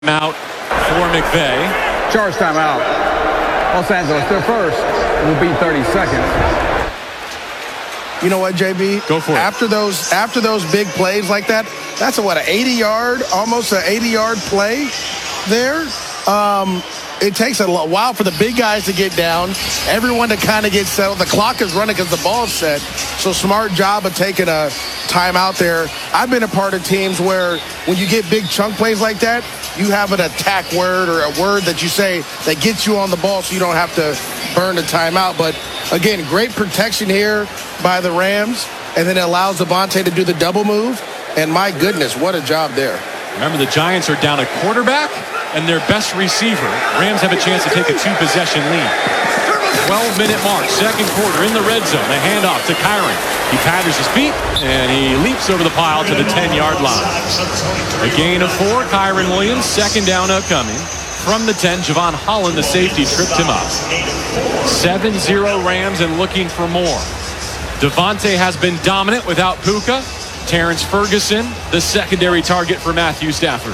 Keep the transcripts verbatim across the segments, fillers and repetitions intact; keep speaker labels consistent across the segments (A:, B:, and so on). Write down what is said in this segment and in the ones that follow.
A: Out for McVay.
B: Charge timeout. Los Angeles, their first will be thirty seconds.
C: You know what, J B?
A: Go for it.
C: After those, after those big plays like that, that's a, what, an eighty-yard, almost an eighty-yard play there. Um, it takes a while for the big guys to get down, everyone to kind of get settled. The clock is running because the ball's set. So smart job of taking a timeout there. I've been a part of teams where when you get big chunk plays like that, you have an attack word or a word that you say that gets you on the ball so you don't have to burn the timeout. But, again, great protection here by the Rams, and then it allows Davante to do the double move. And, my goodness, what a job there.
A: Remember, the Giants are down a quarterback and their best receiver. Rams have a chance to take a two-possession lead. twelve-minute mark, second quarter in the red zone. The handoff to Kyren. He patters his feet, and he leaps over the pile to the ten-yard line. A gain of four. Kyren Williams, second down upcoming. From the ten, Javon Holland, the safety, tripped him up. seven zero Rams and looking for more. Davante has been dominant without Puka. Terrence Ferguson, the secondary target for Matthew Stafford.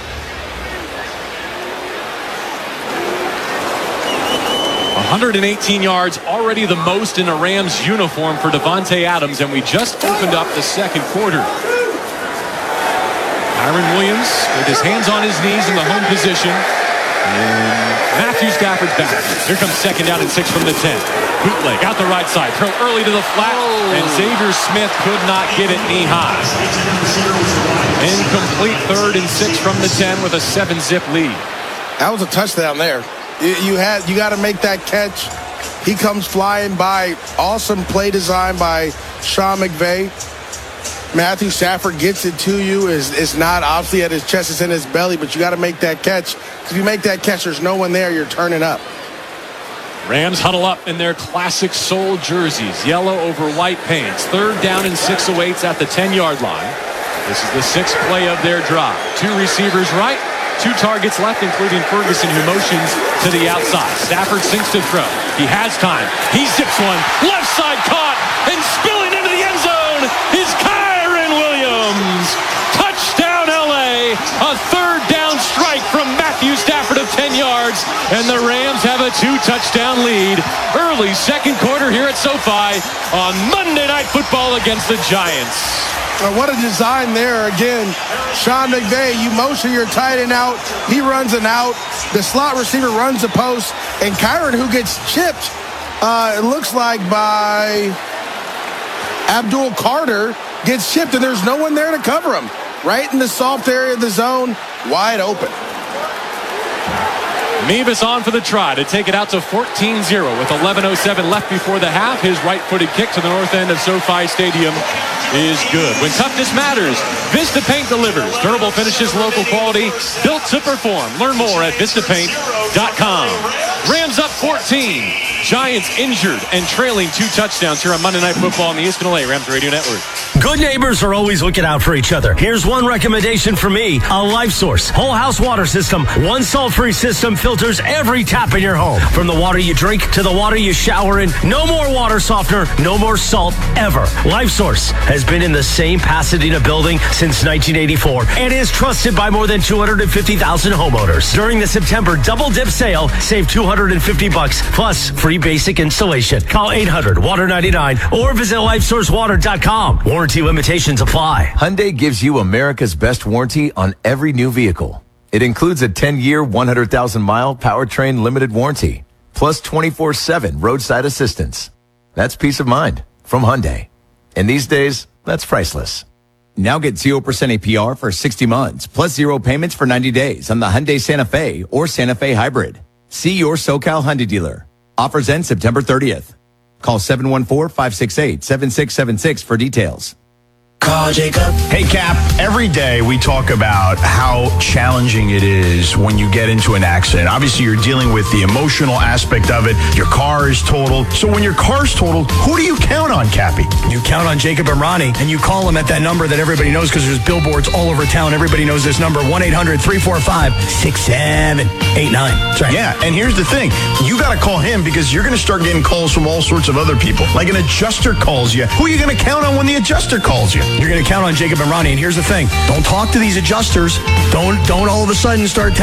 A: one hundred eighteen yards, already the most in a Rams uniform for Davante Adams, and we just opened up the second quarter. Kyren Williams with his hands on his knees in the home position. And Matthew Stafford's back. Here comes second down and six from the ten. Bootleg out the right side. Throw early to the flat, and Xavier Smith could not get it knee high. Incomplete third and six from the ten with a seven-zip lead.
C: That was a touchdown there. You, you had you got to make that catch. He comes flying by. Awesome play design by Sean McVay. Matthew Stafford gets it to you. Is it's not obviously at his chest, it's in his belly, but you got to make that catch. If you make that catch, there's no one there, you're turning up.
A: Rams huddle up in their classic soul jerseys, yellow over white pants. Third down and six awaits at the ten-yard line. This is the sixth play of their drive. Two receivers right, two targets left, including Ferguson, who motions to the outside. Stafford sinks to throw. He has time. He zips one. Left side caught, and spilling into the end zone is Kyren Williams. Touchdown L A. A third down strike from Matthew Stafford of ten yards, and the Rams have a two-touchdown lead. Early second quarter here at SoFi on Monday Night Football against the Giants.
C: Well, what a design there. Again, Sean McVay, you motion your tight end out. He runs an out. The slot receiver runs the post. And Kyren, who gets chipped, uh, it looks like by Abdul Carter, gets chipped, and there's no one there to cover him. Right in the soft area of the zone, wide open.
A: Mevis on for the try to take it out to fourteen zero with eleven oh seven left before the half. His right-footed kick to the north end of SoFi Stadium is good. When toughness matters, Vista Paint delivers. Durable finishes, local quality, built to perform. Learn more at vista paint dot com. Rams up fourteen. Giants injured and trailing two touchdowns here on Monday Night Football on the East L A Rams Radio Network.
D: Good neighbors are always looking out for each other. Here's one recommendation for me. A Life Source whole house water system. One salt-free system filters every tap in your home. From the water you drink to the water you shower in. No more water softener. No more salt ever. Life Source has been in the same Pasadena building since nineteen eighty-four and is trusted by more than two hundred fifty thousand homeowners. During the September double dip sale, save two hundred fifty bucks plus free basic installation. Call eight hundred water ninety-nine or visit life source water dot com. Warranty limitations apply.
E: Hyundai gives you America's best warranty on every new vehicle. It includes a ten-year, one hundred thousand mile powertrain limited warranty, plus twenty-four seven roadside assistance. That's peace of mind from Hyundai. And these days, that's priceless.
F: Now get zero percent A P R for sixty months, plus zero payments for ninety days on the Hyundai Santa Fe or Santa Fe Hybrid. See your SoCal Hyundai dealer. Offers end September thirtieth. Call seven one four, five six eight, seven six seven six for details.
G: Call Jacob.
H: Hey, Cap, every day we talk about how challenging it is when you get into an accident. Obviously, you're dealing with the emotional aspect of it. Your car is totaled. So when your car's totaled, who do you count on, Cappy?
G: You count on Jacob and Ronnie, and you call them at that number that everybody knows because there's billboards all over town. Everybody knows this number, one eight hundred, three four five, six seven eight nine. That's right.
H: Yeah, and here's the thing. You got to call him because you're going to start getting calls from all sorts of other people. Like an adjuster calls you. Who are you going to count on when the adjuster calls you?
G: You're going to count on Jacob and Ronnie. And here's the thing. Don't talk to these adjusters. Don't, don't all of a sudden start